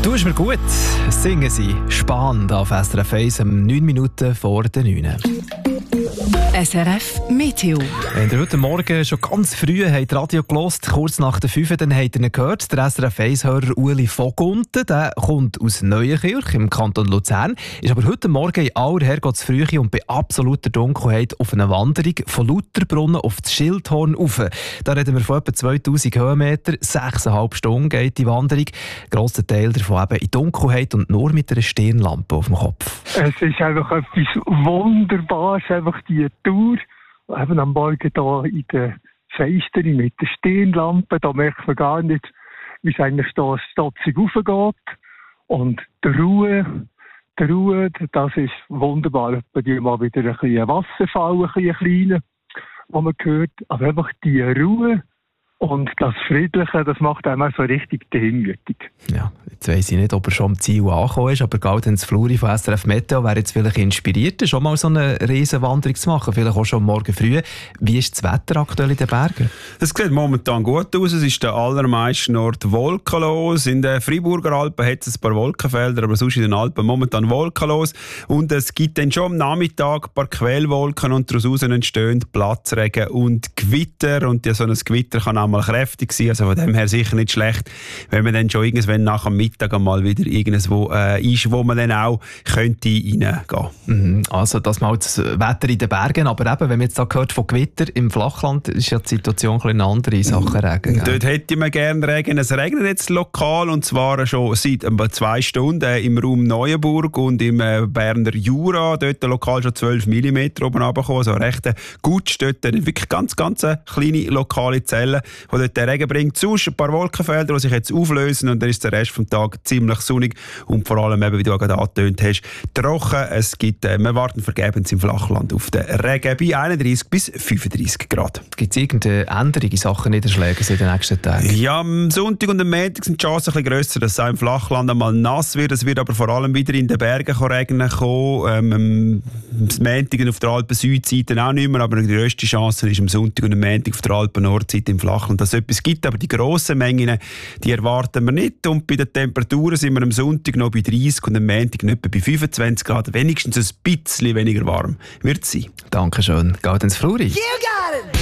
Du bist mir gut. Singen sie spannend auf SRF 1 um 9 Minuten vor der 9. SRF Meteo. Wenn ihr heute Morgen schon ganz früh habt Radio gehört, kurz nach der 5, dann habt ihr ihn gehört. Der SRF 1-Hörer Ueli Vogunten, der kommt aus Neuenkirch im Kanton Luzern, ist aber heute Morgen in aller Herrgottsfrühe und bei absoluter Dunkelheit auf einer Wanderung von Lauterbrunnen auf das Schildhorn rauf. Da reden wir von etwa 2000 Höhenmeter, 6,5 Stunden geht die Wanderung. Ein grosser Teil davon eben in Dunkelheit und nur mit einer Stirnlampe auf dem Kopf. Es ist einfach etwas Wunderbares, einfach die Tour. Eben am Morgen hier in der Feisteri mit der Stirnlampe, da merkt man gar nicht, wie es eigentlich da stotzig raufgeht. Und die Ruhe, das ist wunderbar. Bei dir mal wieder ein bisschen Wasserfall, ein kleiner, wo man hört. Aber einfach die Ruhe und das Friedliche, das macht einem so richtig demütig. Ja, jetzt weiss ich nicht, ob er schon am Ziel angekommen ist, aber Gaudens Fluri von SRF Meteo wäre jetzt vielleicht inspiriert, schon mal so eine riesen Wanderung zu machen, vielleicht auch schon morgen früh. Wie ist das Wetter aktuell in den Bergen? Es sieht momentan gut aus. Es ist der allermeisten Ort wolkenlos. In den Freiburger Alpen hat es ein paar Wolkenfelder, aber sonst in den Alpen momentan wolkenlos. Und es gibt dann schon am Nachmittag ein paar Quellwolken und daraus entstehen Platzregen und Gewitter. Und so ein Gewitter kann auch mal kräftig sein, also von dem her sicher nicht schlecht, wenn man dann schon irgendwann nach dem Mittag einmal wieder irgendwo ist, wo man dann auch könnte reingehen. Also das mal das Wetter in den Bergen, aber eben, wenn man jetzt da gehört von Gewitter im Flachland, ist ja die Situation ein eine andere Sache. Regen. Dort hätte man gerne Regen. Es regnet jetzt lokal und zwar schon seit 2 Stunden im Raum Neuenburg und im Berner Jura. Dort lokal schon 12 mm oben runtergekommen, also recht gut. Dort wirklich ganz kleine lokale Zellen, die dort den Regen bringt. Sonst ein paar Wolkenfelder, die sich jetzt auflösen und dann ist der Rest des Tages ziemlich sonnig und vor allem, eben, wie du gerade angetönt hast, trocken. Wir warten vergebens im Flachland auf den Regen bei 31 bis 35 Grad. Gibt es irgendeine Änderung in Sachen Niederschläge in den nächsten Tagen? Ja, am Sonntag und am Montag sind die Chancen ein bisschen grösser, dass es auch im Flachland einmal nass wird. Es wird aber vor allem wieder in den Bergen regnen kommen. Am Montag auf der Alpen-Südseite auch nicht mehr, aber die grösste Chance ist am Sonntag und am Montag auf der Alpen-Nordseite im Flachland, dass es etwas gibt, aber die grossen Mengen, die erwarten wir nicht. Und bei den Temperaturen sind wir am Sonntag noch bei 30 und am Montag etwa bei 25 Grad. Wenigstens ein bisschen weniger warm wird es sein. Dankeschön. Gaudens Fluri. You got it!